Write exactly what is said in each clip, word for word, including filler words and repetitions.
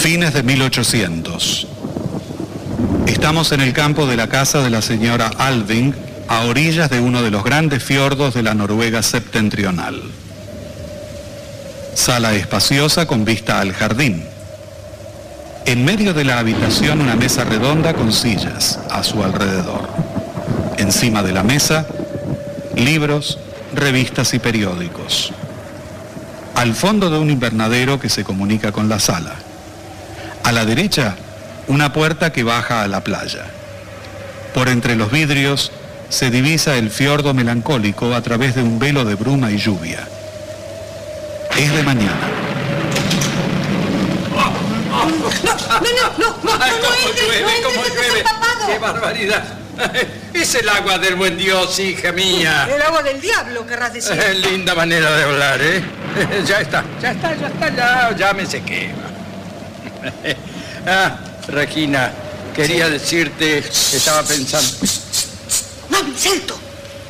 Fines de mil ochocientos. Estamos en el campo de la casa de la señora Alving, a orillas de uno de los grandes fiordos de la Noruega septentrional. Sala espaciosa con vista al jardín. En medio de la habitación una mesa redonda con sillas a su alrededor. Encima de la mesa, libros, revistas y periódicos. Al fondo de un invernadero que se comunica con la sala. A la derecha, una puerta que baja a la playa. Por entre los vidrios se divisa el fiordo melancólico a través de un velo de bruma y lluvia. Es de mañana. No, no, no, no, no, Ay, no, cómo no entres, llueve, no entres, cómo estás llueve. empapado. ¡Qué barbaridad! Es el agua del buen Dios, hija mía. El agua del diablo, querrás decir. Eh, linda manera de hablar, ¿eh? Ya está, ya está, ya está, ya, ya me sequé. Ah, Regina, quería sí. decirte que estaba pensando... ¡No, Vicento!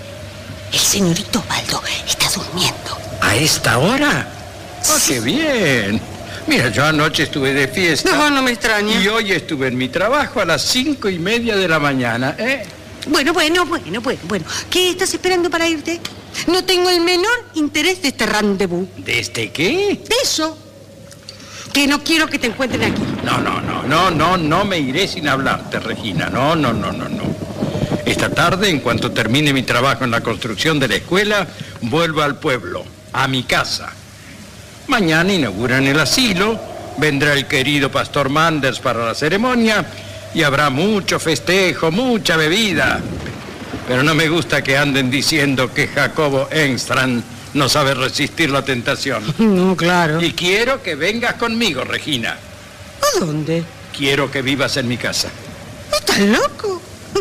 El señorito Osvaldo está durmiendo. ¿A esta hora? ¡Oh, qué bien! Mira, yo anoche estuve de fiesta. No, no me extraña. Y hoy estuve en mi trabajo a las cinco y media de la mañana, ¿eh? Bueno, bueno, bueno, bueno, bueno. ¿Qué estás esperando para irte? No tengo el menor interés de este rendezvous. ¿De este qué? De eso. Que no quiero que te encuentren aquí. No, no, no, no, no, no me iré sin hablarte, Regina. No, no, no, no, no. Esta tarde, en cuanto termine mi trabajo en la construcción de la escuela, vuelvo al pueblo, a mi casa. Mañana inauguran el asilo, vendrá el querido pastor Manders para la ceremonia y habrá mucho festejo, mucha bebida. Pero no me gusta que anden diciendo que Jacobo Engstrand no sabe resistir la tentación. No, claro. Y quiero que vengas conmigo, Regina. ¿A dónde? Quiero que vivas en mi casa. ¿Estás loco?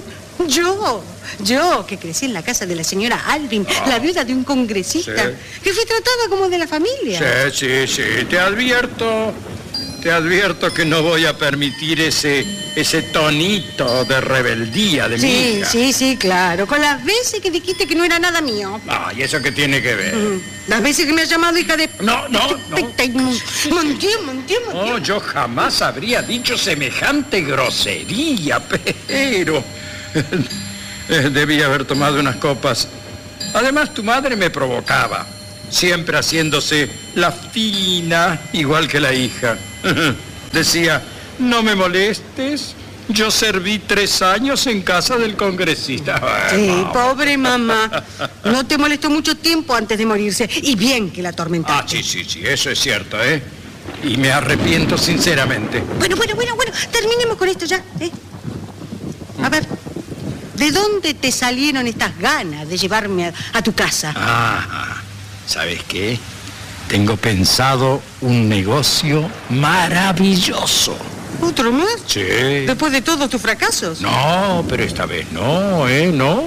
Yo, yo, que crecí en la casa de la señora Alving, oh, la viuda de un congresista, sí. que fui tratada como de la familia. Sí, sí, sí, te advierto, te advierto que no voy a permitir ese, ese tonito de rebeldía de sí, mi hija. Sí, sí, sí, claro, con las veces que dijiste que no era nada mío. Ah, ¿y eso qué tiene que ver? Mm. Las veces que me has llamado hija de... No, no, no. Montiel, Montiel, No, oh, yo jamás habría dicho semejante grosería, pero... Debía haber tomado unas copas. Además, tu madre me provocaba, siempre haciéndose la fina, igual que la hija. Decía, no me molestes, yo serví tres años en casa del congresista. Sí, mamá. Pobre mamá. No te molestó mucho tiempo antes de morirse, y bien que la atormentaste. Ah, sí, sí, sí, eso es cierto, ¿eh? Y me arrepiento sinceramente. Bueno, bueno, bueno, bueno, terminemos con esto ya, ¿eh? A ver... ¿De dónde te salieron estas ganas de llevarme a, a tu casa? Ah, ¿sabes qué? Tengo pensado un negocio maravilloso. ¿Otro más? Sí. ¿Después de todos tus fracasos? No, pero esta vez no, ¿eh? No.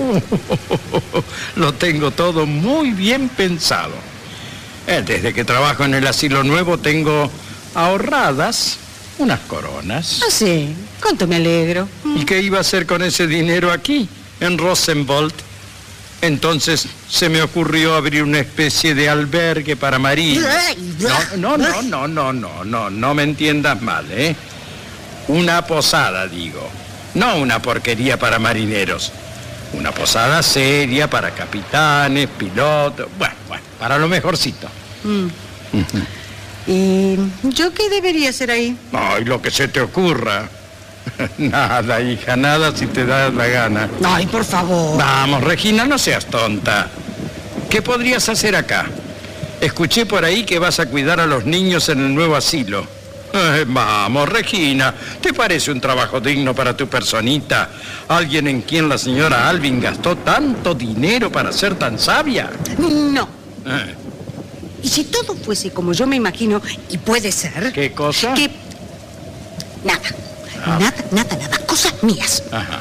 Lo tengo todo muy bien pensado. Eh, desde que trabajo en el asilo nuevo tengo ahorradas unas coronas. Ah, sí. ¿Cuánto me alegro? ¿Y qué iba a hacer con ese dinero aquí, en Rosenwald? Entonces se me ocurrió abrir una especie de albergue para marinos. No, no, no, no, no, no, no, no me entiendas mal, ¿eh? Una posada, digo. No una porquería para marineros. Una posada seria para capitanes, pilotos. Bueno, bueno, para lo mejorcito. Mm. Uh-huh. ¿Y yo qué debería hacer ahí? Ay, lo que se te ocurra. Nada, hija, nada si te das la gana. Ay, por favor. Vamos, Regina, no seas tonta. ¿Qué podrías hacer acá? Escuché por ahí que vas a cuidar a los niños en el nuevo asilo. Eh, vamos, Regina, ¿te parece un trabajo digno para tu personita? Alguien en quien la señora Alving gastó tanto dinero para ser tan sabia. No. Eh. Y si todo fuese como yo me imagino, y puede ser... ¿Qué cosa? Que... Nada. Ah. Nada, nada, nada. Cosas mías. Ajá.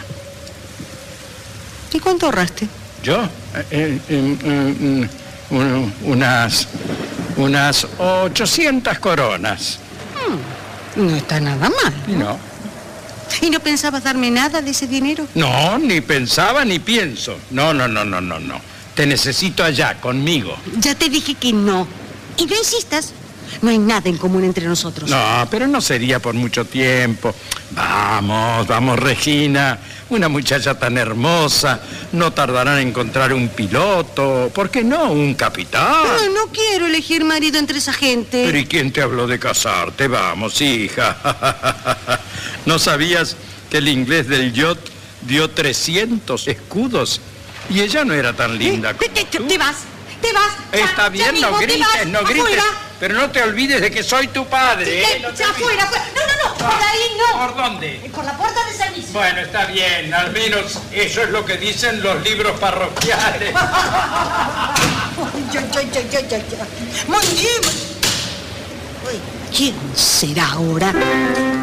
¿Y cuánto ahorraste? ¿Yo? Eh, eh, eh, eh, eh, unas... Unas ochocientas coronas. Hmm, no está nada mal, ¿no? No. ¿Y no pensabas darme nada de ese dinero? No, ni pensaba ni pienso. No, no, no, no, no, no. Te necesito allá, conmigo. Ya te dije que no. Y no insistas. No hay nada en común entre nosotros. No, pero no sería por mucho tiempo. Vamos, vamos, Regina. Una muchacha tan hermosa. No tardará en encontrar un piloto. ¿Por qué no? Un capitán. No, no quiero elegir marido entre esa gente. Pero ¿y quién te habló de casarte? Vamos, hija. ¿No sabías que el inglés del yacht dio trescientos escudos? Y ella no era tan linda como Te, te, tú. te vas, te vas. Está Ya, bien, ya no mismo, te grites, vas, no grites. afuera. Pero no te olvides de que soy tu padre, Sí, ¿eh? ya, No te ya, olvides. afuera, afuera. No, no, no, por ahí no. ¿Por dónde? Por la puerta de servicio. Bueno, está bien, al menos eso es lo que dicen los libros parroquiales. Ya, ya, ya, ya, ya, ya. Mon Dieu. Ay, ¿quién será ahora?